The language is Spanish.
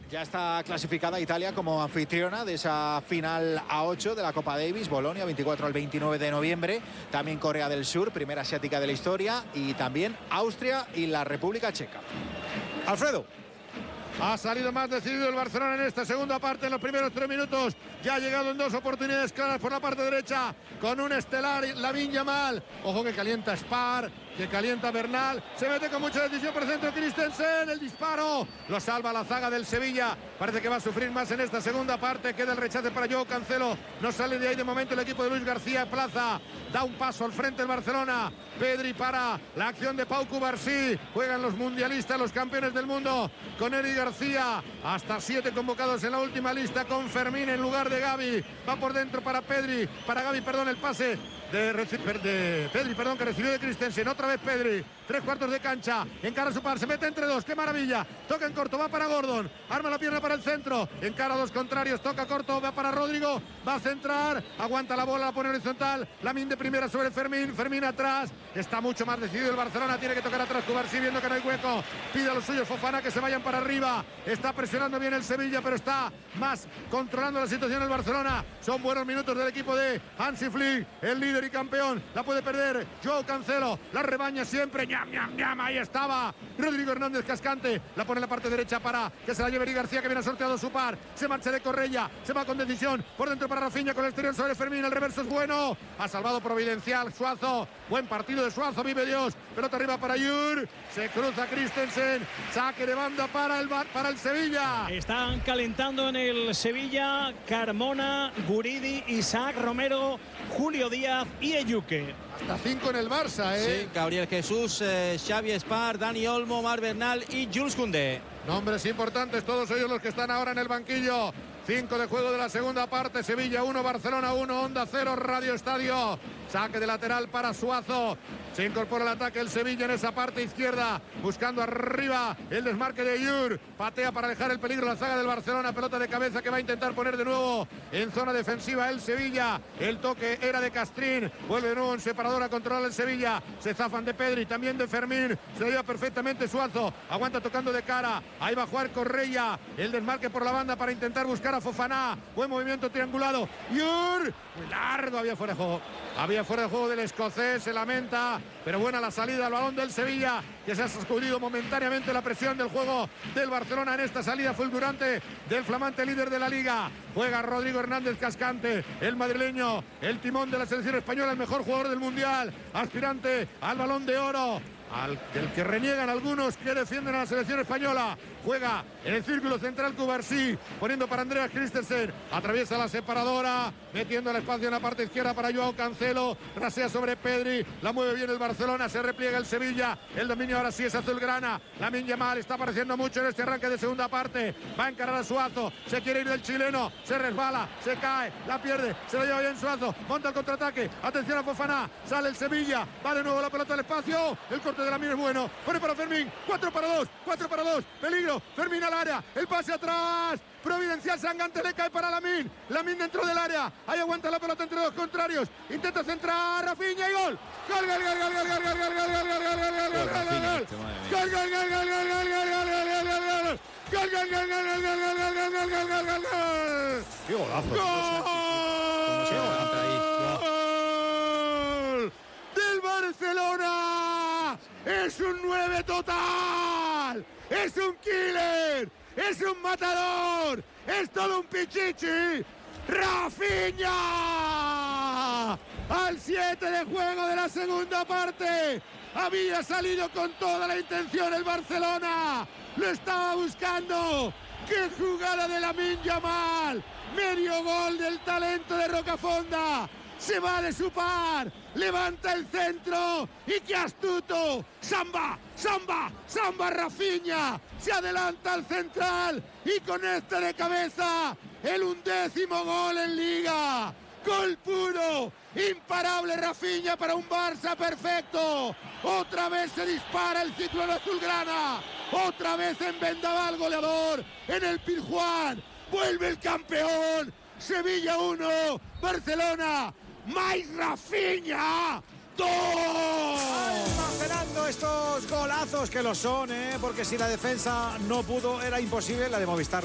Ya está clasificada Italia como anfitriona de esa final A8 de la Copa Davis, Bolonia, 24 al 29 de noviembre. También Corea del Sur, primera asiática de la historia, y también Austria y la República Checa. Alfredo. Ha salido más decidido el Barcelona en esta segunda parte, en los primeros 3 minutos. Ya ha llegado en 2 oportunidades claras por la parte derecha, con un estelar Lamine Yamal. Ojo que calienta Spar, que calienta Bernal. Se mete con mucha decisión por el centro Christensen. El disparo lo salva la zaga del Sevilla. Parece que va a sufrir más en esta segunda parte. Queda el rechace para Joao Cancelo. No sale de ahí de momento el equipo de Luis García Plaza. Da un paso al frente el Barcelona. Pedri para la acción de Pau Cubarsí. Juegan los mundialistas, los campeones del mundo, con Eric García. Hasta 7 convocados en la última lista, con Fermín en lugar de Gavi. Va por dentro para Pedri, para Gavi, perdón, el pase de Pedri, perdón, que recibió de Christensen. Otra vez Pedri, 3/4 de cancha, encara a su par, se mete entre 2, qué maravilla. Toca en corto, va para Gordon, arma la pierna para el centro, encara a 2 contrarios, toca corto, va para Rodrigo, va a centrar, aguanta la bola, la pone horizontal. Lamine de primera sobre Fermín, Fermín atrás. Está mucho más decidido el Barcelona, tiene que tocar atrás Cubarsí, viendo que no hay hueco. Pide a los suyos Fofana que se vayan para arriba. Está presionando bien el Sevilla, pero está más controlando la situación el Barcelona. Son buenos minutos del equipo de Hansi Flick, el líder y campeón. La puede perder Joao Cancelo, la rebaña siempre. Ñam, ñam, ñam, ahí estaba Rodrigo Hernández Cascante, la pone en la parte derecha para que se la lleve Eric García, que viene sorteado su par. Se marcha de Correia, se va con decisión por dentro para Rafinha, con el exterior sobre Fermín. El reverso es bueno, ha salvado providencial Suazo. Buen partido de Suazo, vive Dios. Pelota arriba para Yur, se cruza Christensen, saque de banda para el Sevilla. Están calentando en el Sevilla Carmona, Guridi, Isaac Romero, Julio Díaz y Eyuque. Hasta 5 en el Barça, Sí, Gabriel Jesús, Xavi Espar, Dani Olmo, Marc Bernal y Jules Koundé. Nombres importantes, todos ellos los que están ahora en el banquillo. 5 de juego de la segunda parte. Sevilla 1, Barcelona 1, Onda 0, Radio Estadio. Saque de lateral para Suazo. Se incorpora el ataque el Sevilla en esa parte izquierda, buscando arriba el desmarque de Yur. Patea para dejar el peligro la zaga del Barcelona. Pelota de cabeza que va a intentar poner de nuevo en zona defensiva el Sevilla. El toque era de Castrín. Vuelve de nuevo en separador a controlar el Sevilla. Se zafan de Pedri, también de Fermín. Se lo lleva perfectamente Suazo. Aguanta tocando de cara. Ahí va a jugar Correia. El desmarque por la banda para intentar buscar a Fofana. Buen movimiento triangulado. Yur. Muy largo, había fuera de juego. Había fuera de juego del escocés, se lamenta, pero buena la salida al balón del Sevilla, que se ha sacudido momentáneamente la presión del juego del Barcelona en esta salida fulgurante del flamante líder de la Liga. Juega Rodrigo Hernández Cascante, el madrileño, el timón de la selección española, el mejor jugador del Mundial, aspirante al Balón de Oro, del que reniegan algunos que defienden a la selección española. Juega en el círculo central Cubarsí, poniendo para Andreas Christensen, atraviesa la separadora, metiendo el espacio en la parte izquierda para Joao Cancelo, rasea sobre Pedri, la mueve bien el Barcelona, se repliega el Sevilla, el dominio ahora sí es azulgrana. Lamine Yamal está apareciendo mucho en este arranque de segunda parte, va a encarar a Suazo, se quiere ir del chileno, se resbala, se cae, la pierde, se la lleva bien Suazo, monta el contraataque, atención a Fofana, sale el Sevilla, va de nuevo la pelota al espacio, el corte de Lamine es bueno, pone para Fermín, 4 para 2, peligro, Fermín al área, el pase atrás, providencial Sangante, le cae para Lamine, Lamine dentro del área, ahí aguanta la pelota entre 2 contrarios, intenta centrar, Rafinha y gol, gol, gol, gol, gol, gol, gol, gol, gol, gol, gol, gol, gol, gol, gol, gol, gol, ¡qué golazo! ¡Gol del Barcelona! ¡Es un 9 total! ¡Es un killer! ¡Es un matador! ¡Es todo un pichichi! ¡Rafinha! Al 7 de juego de la segunda parte. Había salido con toda la intención el Barcelona. Lo estaba buscando. ¡Qué jugada de Lamine Yamal! Medio gol del talento de Rocafonda. Se va de su par, levanta el centro y qué astuto. Samba, Samba, Samba Rafinha. Se adelanta al central y conecta de cabeza el 11º gol en Liga. Gol puro, imparable Rafinha para un Barça perfecto. Otra vez se dispara el ciclón azulgrana. Otra vez en vendaval goleador en el Pizjuán. Vuelve el campeón. Sevilla 1, Barcelona. ¡Mais Rafinha! ¡2! Almacenando estos golazos que lo son, porque si la defensa no pudo, era imposible. La de Movistar